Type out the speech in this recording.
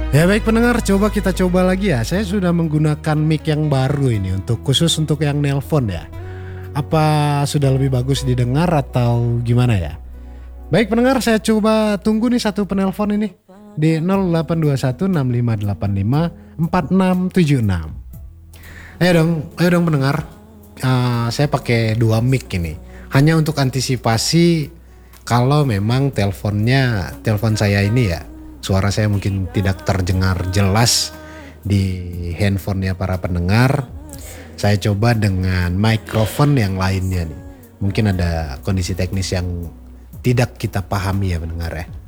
Ya baik pendengar, kita coba lagi ya. Saya sudah menggunakan mic yang baru ini khusus untuk yang nelpon ya. Apa sudah lebih bagus didengar atau gimana ya? Baik pendengar, saya coba tunggu nih satu penelpon ini di 082165854676. Ayo dong pendengar. Saya pakai dua mic ini. Hanya untuk antisipasi kalau memang telepon saya ini ya, suara saya mungkin tidak terdengar jelas di handphonenya para pendengar. Saya coba dengan mikrofon yang lainnya nih. Mungkin ada kondisi teknis yang tidak kita pahami ya pendengar ya.